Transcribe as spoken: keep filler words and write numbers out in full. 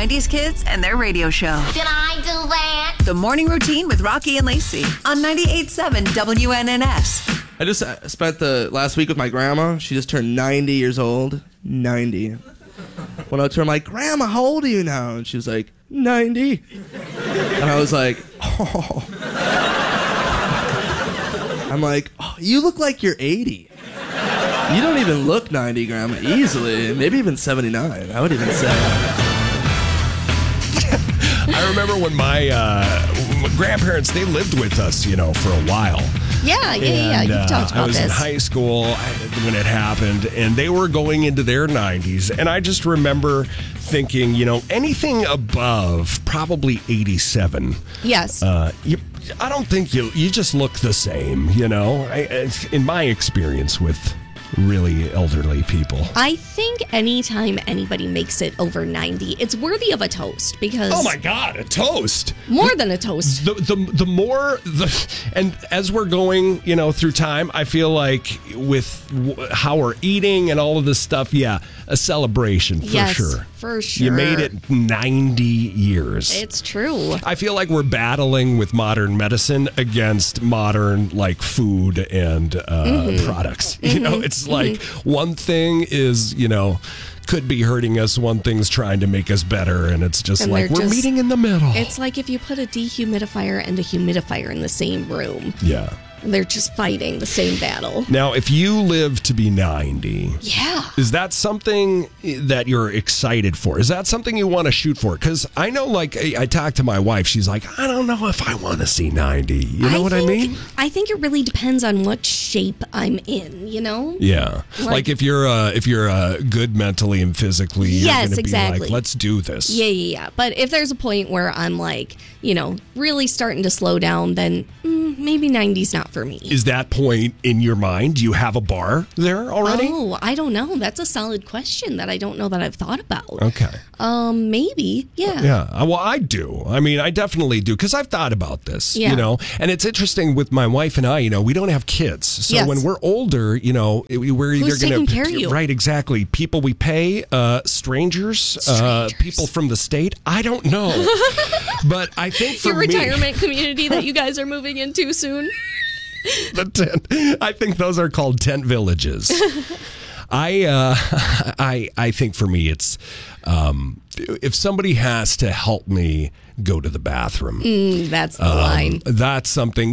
nineties kids and their radio show. Did I do that? The Morning Routine with Rocky and Lacey on ninety-eight point seven W N N S. I just uh, spent the last week with my grandma. She just turned ninety years old. ninety. Went up to her, I'm like, Grandma, how old are you now? And she was like, ninety. And I was like, oh. I'm like, oh, you look like you're eighty. You don't even look ninety, Grandma. Easily. Maybe even seventy-nine, I would even say. I remember when my uh, grandparents, they lived with us, you know, for a while. Yeah, yeah, yeah. And, You've uh, talked about I was this. in high school when it happened, and they were going into their nineties. And I just remember thinking, you know, anything above probably eighty-seven. Yes. Uh, you, I don't think you you just look the same, you know, I, in my experience with really elderly people. I think anytime anybody makes it over ninety, it's worthy of a toast because... Oh my God, a toast. More than a toast. The, the the more the and as we're going, you know, through time, I feel like with w- how we're eating and all of this stuff, yeah, a celebration for yes, sure. for sure. You made it ninety years. It's true. I feel like we're battling with modern medicine against modern like food and uh, mm-hmm. products. Mm-hmm. You know, it's like mm-hmm. one thing is, you know, could be hurting us. One thing's trying to make us better. And it's just and like we're just, meeting in the middle. It's like if you put a dehumidifier and a humidifier in the same room. Yeah. They're just fighting the same battle. Now, if you live to be ninety, yeah, is that something that you're excited for? Is that something you want to shoot for? Because I know, like, I talked to my wife. She's like, I don't know if I want to see ninety. You know I what think, I mean? I think it really depends on what shape I'm in, you know? Yeah. Like, Like if you're uh, if you're uh, good mentally and physically, yes, you're going to be exactly. like, let's do this. Yeah, yeah, yeah. But if there's a point where I'm like, you know, really starting to slow down, then mm, maybe ninety's not for me. Is that point in your mind? Do you have a bar there already? Oh, I don't know. That's a solid question that I don't know that I've thought about. Okay. Um, maybe. Yeah. Yeah. Well, I do. I mean, I definitely do because I've thought about this, yeah. you know, and it's interesting with my wife and I, you know, we don't have kids. So yes. when we're older, you know, we're either Who's going taking care of you? Right. Exactly. People we pay, uh, strangers, strangers. Uh, people from the state. I don't know. But I think for Your me, retirement community that you guys are moving into soon. The tent. I think those are called tent villages. I, uh, I, I think for me, it's um, if somebody has to help me go to the bathroom. Mm, that's the um, line. That's something.